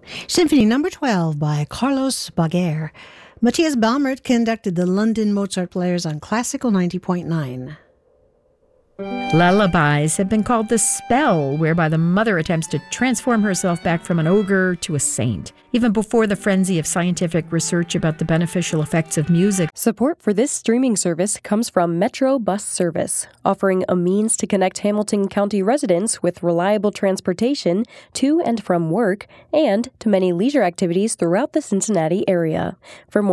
Symphony Number 12 by Carlos Baguer. Matthias Balmert conducted the London Mozart Players on Classical 90.9. Lullabies have been called the spell whereby the mother attempts to transform herself back from an ogre to a saint, even before the frenzy of scientific research about the beneficial effects of music. Support for this streaming service comes from Metro Bus Service, offering a means to connect Hamilton County residents with reliable transportation to and from work and to many leisure activities throughout the Cincinnati area. For more